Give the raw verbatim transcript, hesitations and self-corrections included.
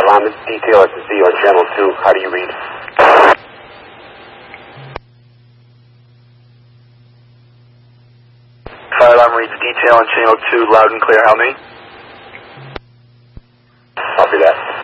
alarm detail at the Z on channel two. How do you read? Fire alarm reads detail on channel two, loud and clear. How many? Copy that.